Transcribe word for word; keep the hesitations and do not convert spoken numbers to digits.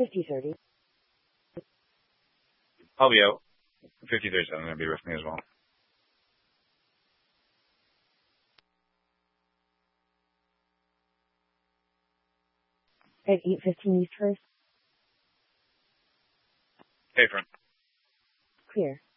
fifty thirty. I'll be out. fifty thirty-seven going to be with me as well. At eight fifteen East First. Hey, friend. Clear.